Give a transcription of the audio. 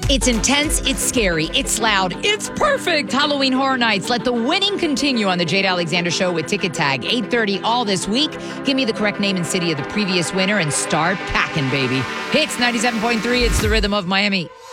It's intense, it's scary, it's loud, it's perfect. Halloween Horror Nights. Let the winning continue on the Jade Alexander Show with Ticket Tag. 8:30 all this week. Give me the correct name and city of the previous winner and start packing, baby. Hits 97.3. It's the rhythm of Miami.